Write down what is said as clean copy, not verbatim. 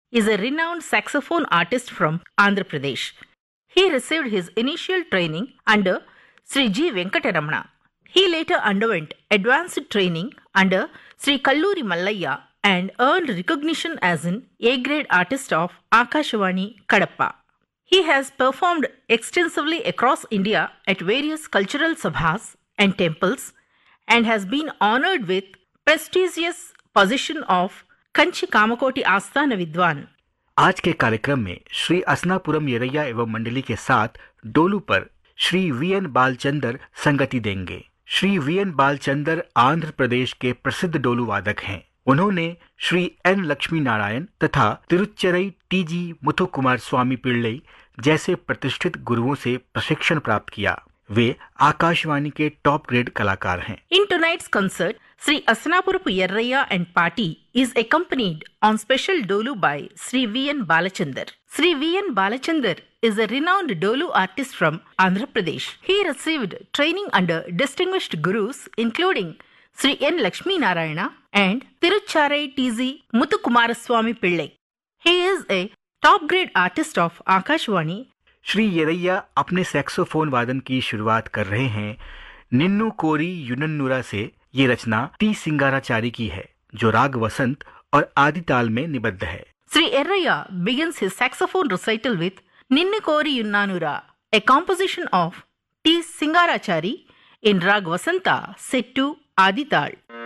is a renowned saxophone artist from Andhra Pradesh. He received his initial training under Sri G. Venkateramana. He later underwent advanced training under Sri Kalluri Mallayya and earned recognition as an A-grade artist of Akashvani Kadapa. He has performed extensively across India at various cultural sabhas and temples and has been honored with prestigious position of Kanchi Kamakoti Asthana Vidwan. आज के कार्यक्रम में श्री असनापुरम येरैया एवं मंडली के साथ डोलू पर Shri VN. Balachander संगति देंगे। श्री वी.एन. बालचंदर आंध्र प्रदेश के प्रसिद्ध डोलू वादक हैं। उन्होंने श्री एन. लक्ष्मी नारायण तथा तिरुच्चरई टी.जी. मुथुकुमार स्वामी पिल्लई जैसे प्रतिष्ठित गुरुओं से प्रशिक्षण प्राप्त किया। वे आकाशवाणी के टॉप ग्रेड कलाकार हैं। In tonight's concert, Sri Asanapurapu Yerraya and party is accompanied on special dolu by Sri V.N. Balachandar. Sri V.N. Balachandar is a renowned dolu artist from Andhra Pradesh. He received training under distinguished gurus including Sri N. Lakshmi Narayana and Tirucharai T.Z. Muthukumaraswamy Pillai. He is a top grade artist of Akashvani. Shri येरैया अपने saxophone वादन की शुरुआत कर रहे हैं निन्नु कोरी युनन्नुरा से। ये रचना T सिंगाराचारी की है जो राग वसंत और आदि ताल में निबद्ध है। Sri Yerraya begins his saxophone recital with Ninnu Kori Yunnanura, a composition of T. Singarachari in Rag Vasanta set to Adi Tal.